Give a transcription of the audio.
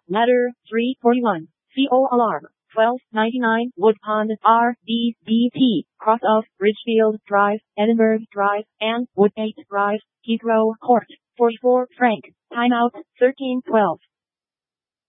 Ladder 341. CO alarm. 1299 Wood Pond RDBT, cross of Ridgefield Drive, Edinburgh Drive, and Woodgate Drive, Heathrow Court. 44 franc. Timeout 1312.